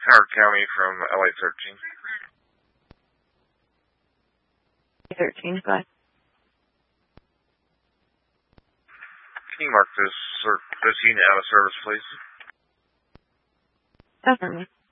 Howard County from LA 13. 13, go ahead. Can you mark this unit out of service, please? Definitely.